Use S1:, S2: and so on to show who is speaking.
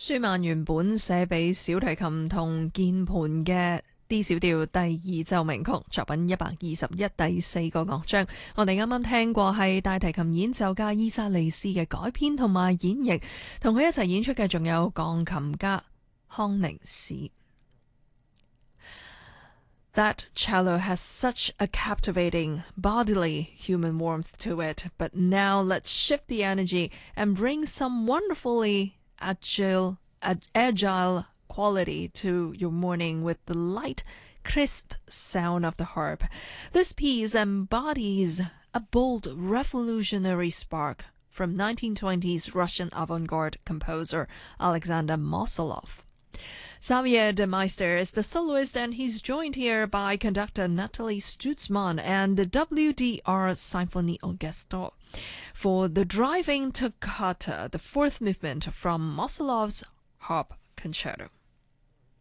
S1: 舒曼原本寫俾小提琴同鍵盤嘅 D 小調第二奏鳴曲，作品121第4個樂章。我哋啱啱聽過係大提琴演奏家伊莎莉斯嘅改編同埋演繹，同佢一齊演出嘅仲有鋼琴家康寧斯。That cello has such a captivating, bodily human warmth to it, but now let's shift the energy and bring some wonderfully agile quality to your morning with the light, crisp sound of the harp. This piece embodies a bold, revolutionary spark from 1920s Russian avant-garde composer Alexander Mosolov.Xavier de Meister is the soloist, and he's joined here by conductor Natalie Stutzmann and the WDR Symphony Orchestra for the Driving Toccata, the fourth movement from Mosolov's Harp Concerto.